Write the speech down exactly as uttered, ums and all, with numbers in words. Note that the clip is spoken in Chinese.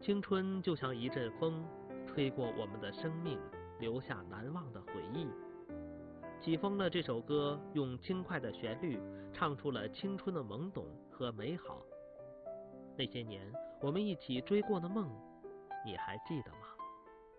青春就像一阵风，吹过我们的生命，留下难忘的回忆。起风了这首歌用轻快的旋律唱出了青春的懵懂和美好。那些年我们一起追过的梦，你还记得吗？